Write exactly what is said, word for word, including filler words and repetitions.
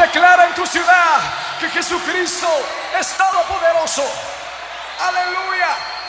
declara en tu ciudad que Jesucristo es todopoderoso. Aleluya.